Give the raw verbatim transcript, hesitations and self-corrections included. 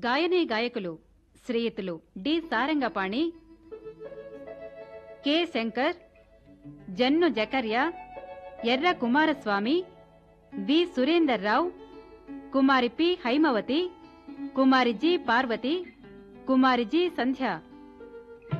గాయనీ గాయకులు శ్రీయుతులు D Sarangapani, K Shankar, Jannu జకర్యా, ఎర్ర కుమారస్వామి, వి సురేందర్ రావు, కుమారి పి హైమవతి, కుమారి జి పార్వతి, కుమారి జి సంధ్య